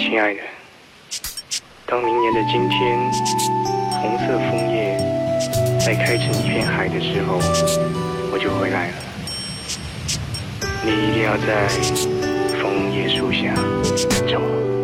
亲爱的，当明年的今天，红色枫叶再开成一片海的时候，我就回来了。你一定要在枫叶树下等着我。